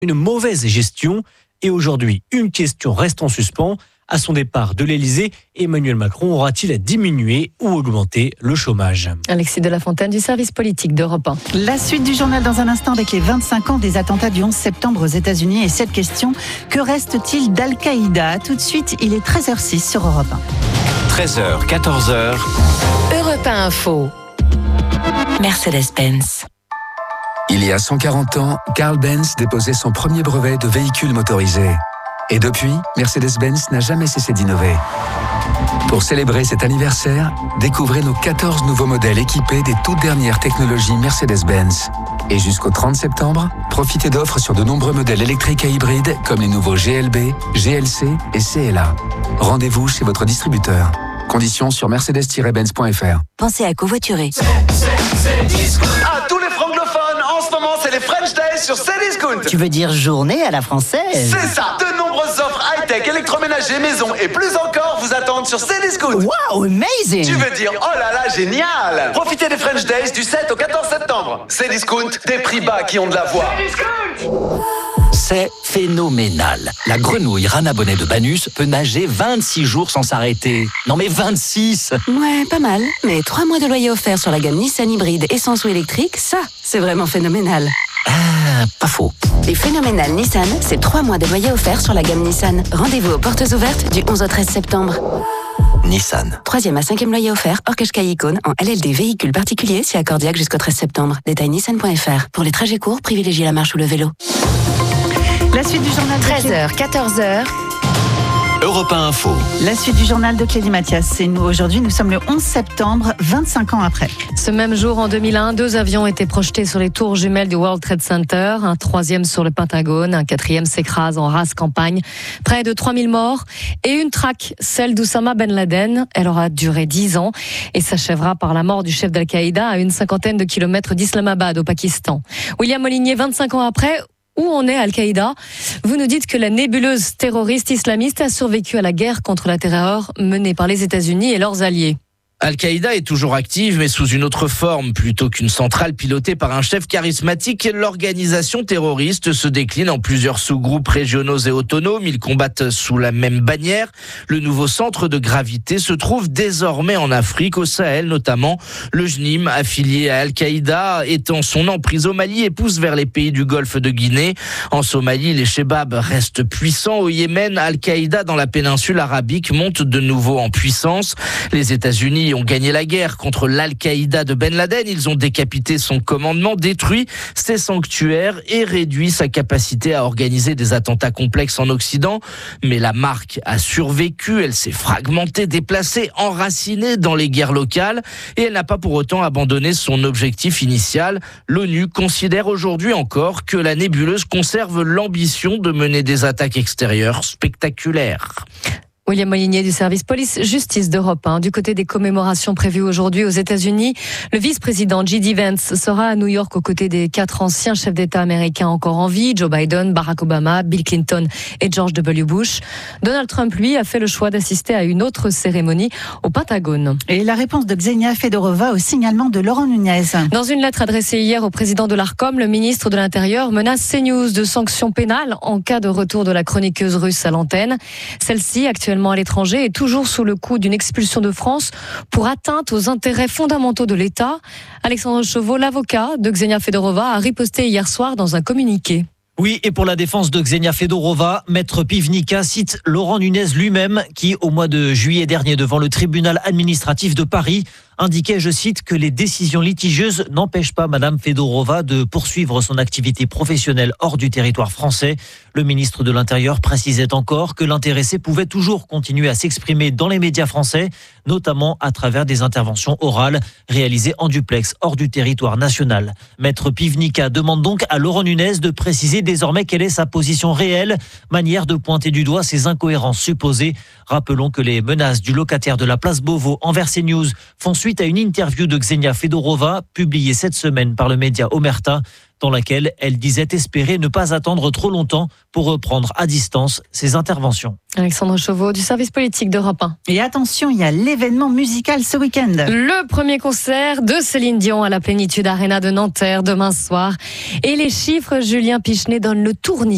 une mauvaise gestion. Et aujourd'hui, une question reste en suspens. À son départ de l'Elysée, Emmanuel Macron aura-t-il diminué ou augmenté le chômage ? Alexis de la Fontaine du service politique d'Europe 1. La suite du journal dans un instant avec les 25 ans des attentats du 11 septembre aux États-Unis. Et cette question, que reste-t-il d'Al-Qaïda ? Tout de suite, il est 13h06 sur Europe 1. 13h, 14h. Europe 1 Info. Mercedes-Benz. Il y a 140 ans, Carl Benz déposait son premier brevet de véhicule motorisé. Et depuis, Mercedes-Benz n'a jamais cessé d'innover. Pour célébrer cet anniversaire, découvrez nos 14 nouveaux modèles équipés des toutes dernières technologies Mercedes-Benz. Et jusqu'au 30 septembre, profitez d'offres sur de nombreux modèles électriques et hybrides comme les nouveaux GLB, GLC et CLA. Rendez-vous chez votre distributeur. Conditions sur mercedes-benz.fr. Pensez à covoiturer. À tous les francophones, en ce moment, c'est les French Days sur Cdiscount. Tu veux dire journée à la française ? C'est ça. De nombreuses offres high-tech, électroménager, maison et plus encore vous attendent sur Cdiscount. Wow, amazing! Tu veux dire, oh là là, génial! Profitez des French Days du 7 au 14 septembre. Cdiscount, des prix bas qui ont de la voix. C'est phénoménal. La grenouille Rana Bonnet de Banus peut nager 26 jours sans s'arrêter. Non mais 26! Ouais, pas mal. Mais 3 mois de loyer offert sur la gamme Nissan hybride essence ou électrique, ça, c'est vraiment phénoménal. Ah, pas faux. Les phénoménales Nissan, c'est 3 mois de loyer offert sur la gamme Nissan. Rendez-vous aux portes ouvertes du 11 au 13 septembre. Nissan. 3e à 5e loyer offert, hors Qashqai Icône, en LLD véhicule particulier, si accordiaque jusqu'au 13 septembre. Détail nissan.fr. Pour les trajets courts, privilégiez la marche ou le vélo. La suite du journal 13h, 14h. Europe 1 Info. La suite du journal de Clélie Mathias. C'est nous aujourd'hui. Nous sommes le 11 septembre, 25 ans après. Ce même jour, en 2001, 2 avions étaient projetés sur les tours jumelles du World Trade Center. Un 3e sur le Pentagone. Un 4e s'écrase en rase campagne. Près de 3000 morts. Et une traque, celle d'Oussama Ben Laden. Elle aura duré 10 ans et s'achèvera par la mort du chef d'Al-Qaïda à une 50aine de kilomètres d'Islamabad, au Pakistan. William Molinier, 25 ans après, où en est Al-Qaïda ? Vous nous dites que la nébuleuse terroriste islamiste a survécu à la guerre contre la terreur menée par les États-Unis et leurs alliés. Al-Qaïda est toujours active, mais sous une autre forme. Plutôt qu'une centrale pilotée par un chef charismatique, l'organisation terroriste se décline en plusieurs sous-groupes régionaux et autonomes. Ils combattent sous la même bannière. Le nouveau centre de gravité se trouve désormais en Afrique, au Sahel notamment. Le JNIM, affilié à Al-Qaïda, étend son emprise au Mali et pousse vers les pays du Golfe de Guinée. En Somalie, les Chebabs restent puissants. Au Yémen, Al-Qaïda dans la péninsule arabique monte de nouveau en puissance. Les États-Unis ont gagné la guerre contre l'Al-Qaïda de Ben Laden. Ils ont décapité son commandement, détruit ses sanctuaires et réduit sa capacité à organiser des attentats complexes en Occident. Mais la marque a survécu, elle s'est fragmentée, déplacée, enracinée dans les guerres locales et elle n'a pas pour autant abandonné son objectif initial. L'ONU considère aujourd'hui encore que la nébuleuse conserve l'ambition de mener des attaques extérieures spectaculaires. William Molinier du service police-justice d'Europe 1. Du côté des commémorations prévues aujourd'hui aux États-Unis, le vice-président J.D. Vance sera à New York aux côtés des 4 anciens chefs d'État américains encore en vie, Joe Biden, Barack Obama, Bill Clinton et George W. Bush. Donald Trump, lui, a fait le choix d'assister à une autre cérémonie au Pentagone. Et la réponse de Ksenia Fedorova au signalement de Laurent Nunez. Dans une lettre adressée hier au président de l'Arcom, le ministre de l'Intérieur menace CNews de sanctions pénales en cas de retour de la chroniqueuse russe à l'antenne. Celle-ci, actuellement à l'étranger, est toujours sous le coup d'une expulsion de France pour atteinte aux intérêts fondamentaux de l'État. Alexandre Chauveau, l'avocat de Ksenia Fedorova, a riposté hier soir dans un communiqué. Oui, et pour la défense de Ksenia Fedorova, Maître Pivnica cite Laurent Nunez lui-même qui, au mois de juillet dernier, devant le tribunal administratif de Paris, indiquait, je cite, que les décisions litigieuses n'empêchent pas Madame Fedorova de poursuivre son activité professionnelle hors du territoire français. Le ministre de l'Intérieur précisait encore que l'intéressé pouvait toujours continuer à s'exprimer dans les médias français, notamment à travers des interventions orales réalisées en duplex hors du territoire national. Maître Pivnica demande donc à Laurent Nunez de préciser désormais quelle est sa position réelle, manière de pointer du doigt ces incohérences supposées. Rappelons que les menaces du locataire de la place Beauvau envers CNews font suite à une interview de Ksenia Fedorova publiée cette semaine par le média Omerta, dans laquelle elle disait espérer ne pas attendre trop longtemps pour reprendre à distance ses interventions. Alexandre Chauveau du service politique d'Europe 1. Et attention, il y a l'événement musical ce week-end. Le premier concert de Céline Dion à la Plénitude Arena de Nanterre demain soir. Et les chiffres, Julien Pichenet donne le tournis.